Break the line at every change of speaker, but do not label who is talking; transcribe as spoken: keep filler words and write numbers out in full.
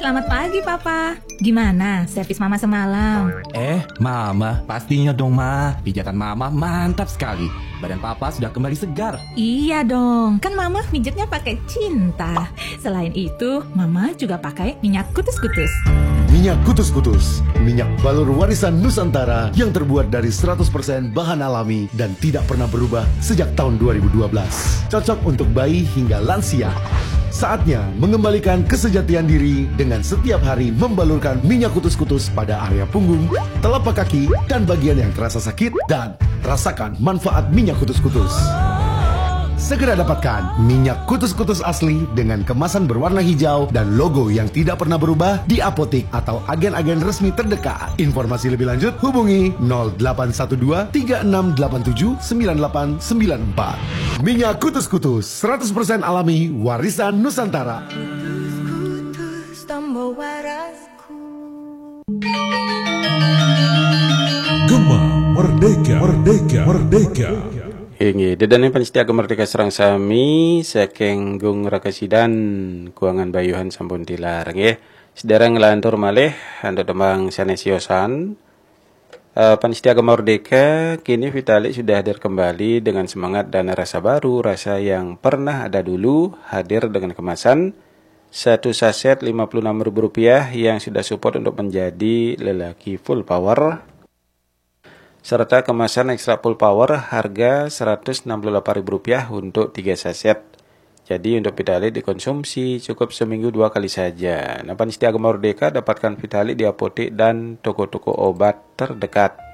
Selamat pagi, Papa. Gimana servis Mama semalam?
Eh, Mama, pastinya dong, Ma. Pijatan Mama mantap sekali. Badan Papa sudah kembali segar.
Iya dong, kan Mama pijatnya pakai cinta. Selain itu, Mama juga pakai minyak kutus-kutus.
Minyak kutus-kutus, minyak balur warisan Nusantara yang terbuat dari seratus persen bahan alami dan tidak pernah berubah sejak tahun dua ribu dua belas. Cocok untuk bayi hingga lansia. Saatnya mengembalikan kesejatian diri dengan setiap hari membalurkan minyak kutus-kutus pada area punggung, telapak kaki, dan bagian yang terasa sakit, dan rasakan manfaat minyak kutus-kutus. Segera dapatkan minyak kutus-kutus asli dengan kemasan berwarna hijau dan logo yang tidak pernah berubah di apotik atau agen-agen resmi terdekat. Informasi lebih lanjut hubungi nol delapan satu dua tiga enam delapan tujuh sembilan delapan sembilan empat. Minyak kutus-kutus seratus persen alami warisan Nusantara.
Kutus-kutus tambah warasku.
Gema Merdeka, Merdeka, Merdeka.
Ingi, dedan yang panistia Merdeka serang sami, saking gung rakasidan, kuangan bayuhan sampun dilarang ya. Sedereng ngelantur malih, ando demang sanesiosan. Uh, panistia Merdeka, kini Vitalik sudah hadir kembali dengan semangat dan rasa baru, rasa yang pernah ada dulu, hadir dengan kemasan satu saset lima puluh enam ribu rupiah yang sudah support untuk menjadi lelaki full power. Serta kemasan ekstra full power harga seratus enam puluh delapan ribu rupiah untuk tiga saset. Jadi untuk Vitalik dikonsumsi cukup seminggu dua kali saja. Nah, Panistia Merdeka dapatkan Vitalik di apotek dan toko-toko obat terdekat.